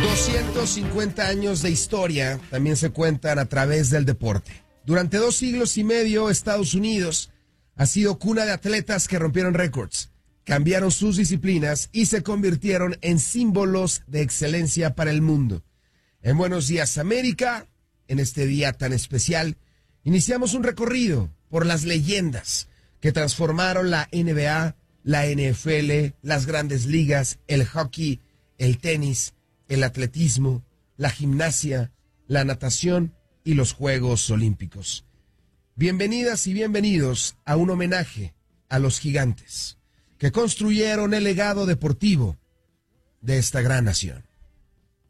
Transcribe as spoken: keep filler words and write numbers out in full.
doscientos cincuenta años de historia también se cuentan a través del deporte. Durante dos siglos y medio, Estados Unidos ha sido cuna de atletas que rompieron récords, cambiaron sus disciplinas y se convirtieron en símbolos de excelencia para el mundo. En Buenos Días América, en este día tan especial, iniciamos un recorrido por las leyendas que transformaron la N B A, la N F L, las grandes ligas, el hockey, el tenis, el atletismo, la gimnasia, la natación y los Juegos Olímpicos. Bienvenidas y bienvenidos a un homenaje a los gigantes que construyeron el legado deportivo de esta gran nación.